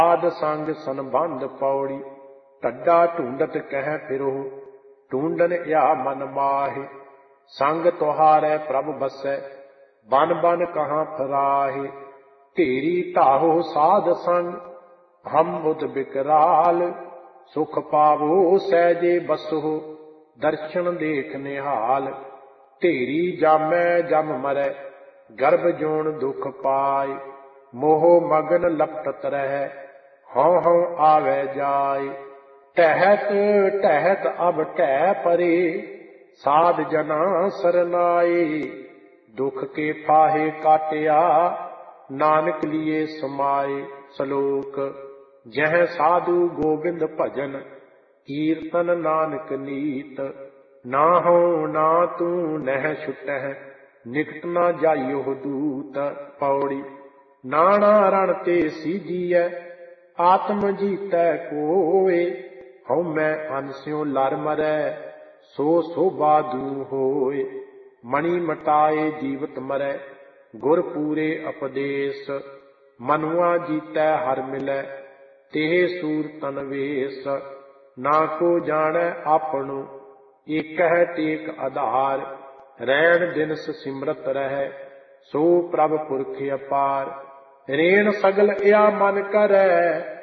आद संग संबंध पौड़ी। टड्डा ढूंढत कह फिरो, ढूंढन या मन माहे। संग तुहारै प्रभ बसै, बन बन कहाँ फराहे। तेरी ताहो साध संग, हम बुध बिकराल। सुख पावो सहजे बसो, दर्शन देख निहाल। तेरी जामै जम मरै, गर्भ जोन दुख पाए। मोह मगन लपटत रह, हौं हौं आवे जाए। टहत टहत अब टह परे, साध जना सरनाए। दुख के फाहे काटिया, नानक लिए समाए। श्लोक। जह साधु गोबिंद भजन, कीर्तन नानक नीत। ना हो ना तू नह छुटह, निकट न जाइयो दूत। पौड़ी। नाना रण ते सीजिए, आत्म जीतै कोय। हऊँ मैं अनस्यों लर मरै, सो शोभा दू होय। मणि मटाए जीवत मरै, गुर पूरे उपदेश। मनुआ जीतै हर मिलै, तेह सूर तन वेश। ना को जानै आपनो, एकह टेक आधार। रैण दिनस सिमरत रहै, सो प्रभ पुरख अपार। रेण सगल या मन करै,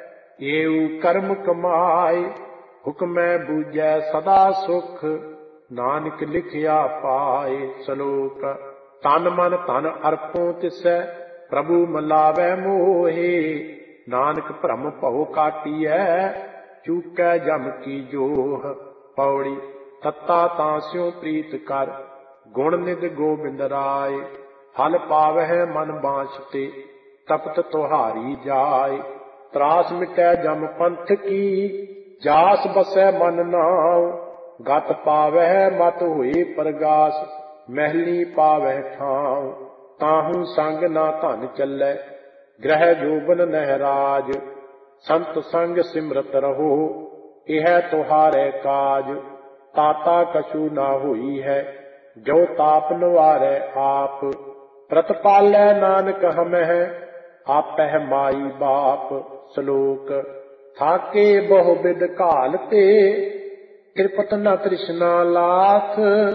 एऊ कर्म कमाए। हुक्मै बूझै सदा सुख, नानक लिखिया पाए। श्लोक। तन मन धन अर्पों तिसै, प्रभु मिलावै मोहे। नानक भ्रम भव काटियै, चूकै जम की जोह। पौड़ी। तत्ता तांस्यों प्रीत कर, गुण निध गोबिंद राय। फल पावह मन बांछ ते, तपत तुहारी जाय। त्रास मिटै जम पंथ की, जास बसै मन नाव। गत पावह मत होए प्रगास, महली पावह ठाव। ताहू संग ना धन चलै, ग्रह जोबन नहराज। संत संग सिमरत रहो, यह तुहारे काज। ताता कछु ना होई है, जो ताप निवारै आप। प्रतिपालै नानक हमह, आपह माई बाप। श्लोक। थाके बहु बिद घालते, कृपत न तृष्णा लाथ।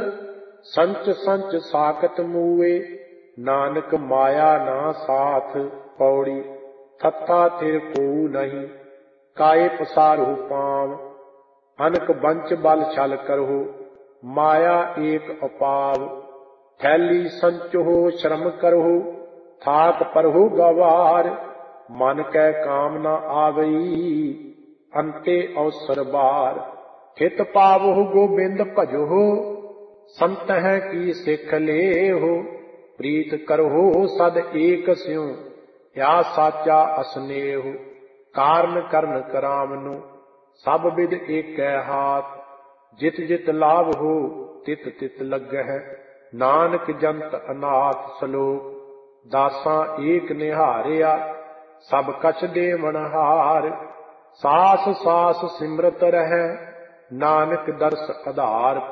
संच संच साकत मूए, नानक माया ना साथ। पौड़ी। थत्था थिर को नहीं, काए पसारो पाव। अनक बंच बल छल करहो, माया एक अपाव। थैली संचो श्रम करहो, थाक परहु गवार। मन कै काम न आवई, अंते अवसर बार। हित पावहु गोबिंद भजो, संतह की सिख लेहो। प्रीत करहो सद एक स्यों, या साचा असनेहो। कारण करन करावनु, सब विद एकै हाथ। जित जित लाभ हो, तित तित लगह। नानक जंत अनाथ। श्लोक। दासां एक निहारिया, सब कछ देवनहार। सास सास सिमरत रहै, नानक दर्श आधार।